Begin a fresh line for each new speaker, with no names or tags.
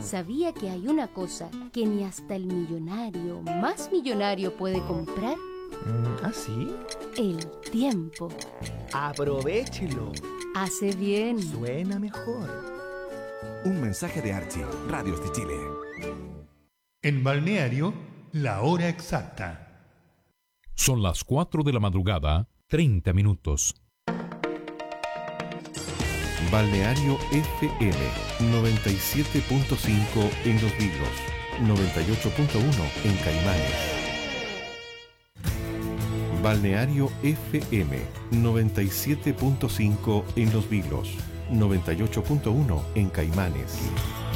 ¿Sabía que hay una cosa que ni hasta el millonario más millonario puede comprar?
¿Ah, sí?
El tiempo.
¡Aprovéchelo!
Hace bien.
Suena mejor.
Un mensaje de Archie, Radios de Chile.
En Balneario, la hora exacta.
Son las 4 de la madrugada, 30 minutos.
Balneario FM 97.5 en Los Vilos, 98.1 en Caimanes. Balneario FM 97.5 en Los Vilos, 98.1 en Caimanes.